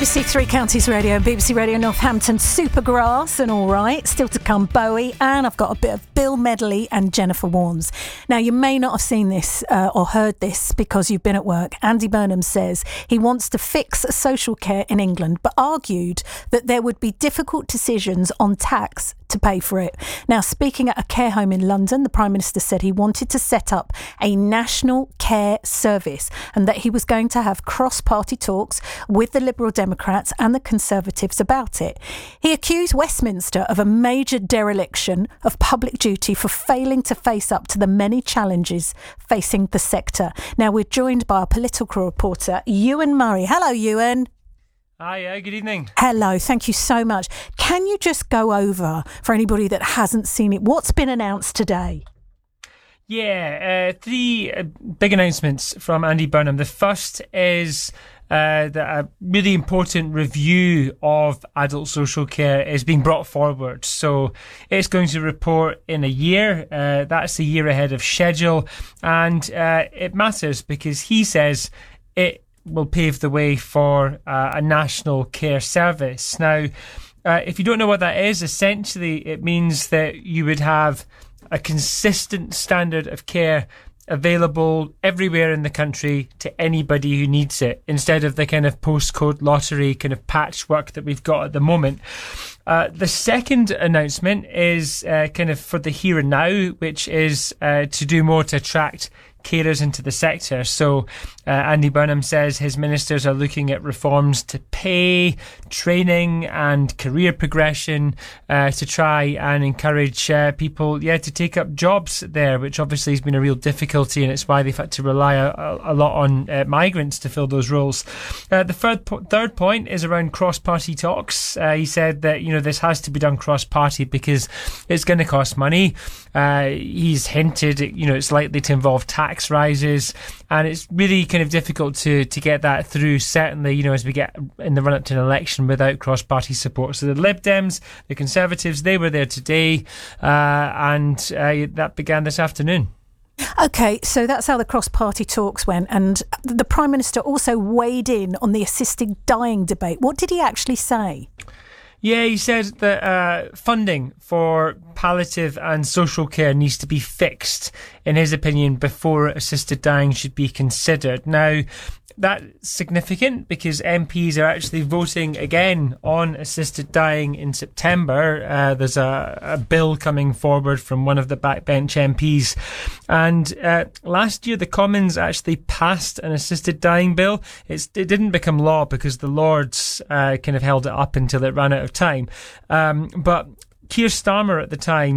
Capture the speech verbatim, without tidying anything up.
C Three Counties Radio and B B C Radio Northampton, Supergrass and All Right. Still to come, Bowie, and I've got a bit of Bill Medley and Jennifer Warnes. Now, you may not have seen this uh, or heard this because you've been at work. Andy Burnham says he wants to fix social care in England, but argued that there would be difficult decisions on tax to pay for it. Now, speaking at a care home in London, the Prime Minister said he wanted to set up a national care service and that he was going to have cross-party talks with the Liberal Democrats and the Conservatives about it. He accused Westminster of a major dereliction of public duty for failing to face up to the many challenges facing the sector. Now, we're joined by our political reporter, Ewan Murray. Hello, Ewan. Hi, uh, good evening. Hello, thank you so much. Can you just go over, for anybody that hasn't seen it, what's been announced today? Yeah, uh, three uh, big announcements from Andy Burnham. The first is uh, that a really important review of adult social care is being brought forward. So it's going to report in a year. Uh, that's a year ahead of schedule. And uh, it matters because he says it will pave the way for uh, a national care service. Now, uh, if you don't know what that is, essentially it means that you would have a consistent standard of care available everywhere in the country to anybody who needs it, instead of the kind of postcode lottery kind of patchwork that we've got at the moment. Uh, the second announcement is uh, kind of for the here and now, which is uh, to do more to attract carers into the sector. So uh, Andy Burnham says his ministers are looking at reforms to pay, training and career progression uh, to try and encourage uh, people yeah, to take up jobs there, which obviously has been a real difficulty, and it's why they've had to rely a, a lot on uh, migrants to fill those roles. Uh, the third, po- third point is around cross-party talks. Uh, he said that, you know, this has to be done cross-party because it's going to cost money. Uh, he's hinted, you know, it's likely to involve tax rises, and it's really kind of difficult to to get that through, certainly, you know, as we get in the run-up to an election without cross-party support. So the Lib Dems, the Conservatives, they were there today, uh, and uh, that began this afternoon. OK, so that's how the cross-party talks went, and the Prime Minister also weighed in on the assisted dying debate. What did he actually say? Yeah, he said that uh, funding for palliative and social care needs to be fixed, in his opinion, before assisted dying should be considered. Now, that's significant because M Ps are actually voting again on assisted dying in September. Uh, there's a, a bill coming forward from one of the backbench M Ps. And uh, last year, the Commons actually passed an assisted dying bill. It's, it didn't become law because the Lords uh, kind of held it up until it ran out of time. Um, but Keir Starmer at the time